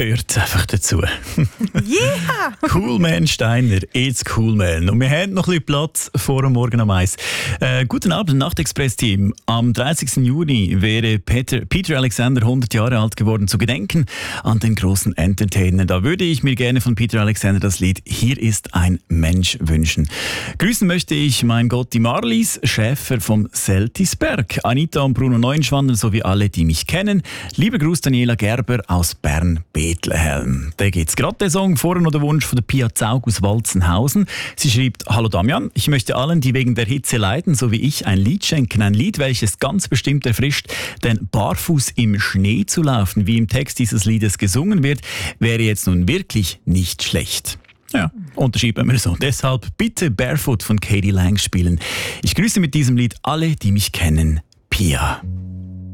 gehört einfach dazu. Yeah! Cool Man Steiner, it's Cool Man. Und wir haben noch ein bisschen Platz vor dem Morgen um 1. Guten Abend, Nachtexpress-Team. Am 30. Juni wäre Peter Alexander 100 Jahre alt geworden, zu gedenken an den großen Entertainer. Da würde ich mir gerne von Peter Alexander das Lied Hier ist ein Mensch wünschen. Grüßen möchte ich, mein Gott, die Marlies Schäfer vom Seltisberg, Anita und Bruno Neuenschwander sowie alle, die mich kennen. Lieber Gruß Daniela Gerber aus Bern-Bethlehem. Da gibt's gerade den Song, vorher noch der Wunsch von der Pia Zaug aus Walzenhausen. Sie schreibt: Hallo Damian, ich möchte allen, die wegen der Hitze leiden, so wie ich, ein Lied schenken. Ein Lied, welches ganz bestimmt erfrischt, denn barfuß im Schnee zu laufen, wie im Text dieses Liedes gesungen wird, wäre jetzt nun wirklich nicht schlecht. Ja, unterschreiben wir so. Deshalb bitte Barefoot von Katie Lang spielen. Ich grüße mit diesem Lied alle, die mich kennen. Pia.